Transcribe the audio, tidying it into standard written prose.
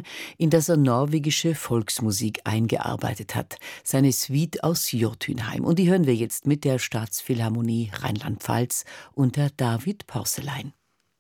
in das er norwegische Volksmusik eingearbeitet hat, seine Suite aus Jotunheim. Und die hören wir jetzt mit der Staatsphilharmonie Rheinland-Pfalz unter David Porcelein.